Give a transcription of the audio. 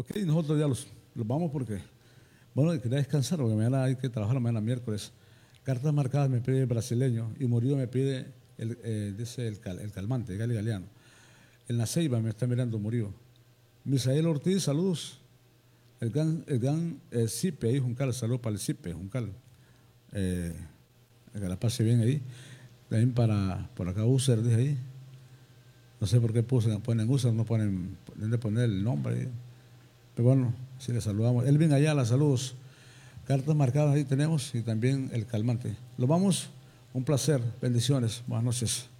Ok, nosotros ya los vamos porque, bueno, quería descansar porque mañana hay que trabajar, mañana miércoles. Cartas marcadas me pide el brasileño y Murillo me pide dice el calmante, Gali Galeano. En la Ceiba me está mirando Murillo. Misael Ortiz, saludos. El gran Cipe ahí, Juncal, saludos para el Cipe, Juncal. Eh, que la pase bien ahí. También por acá User, dije ahí. No sé por qué ponen User, no ponen, deben de poner el nombre ahí. Pero bueno, sí le saludamos. Elvin Ayala, saludos. Cartas marcadas ahí tenemos y también el calmante. Lo vamos, un placer, bendiciones, buenas noches.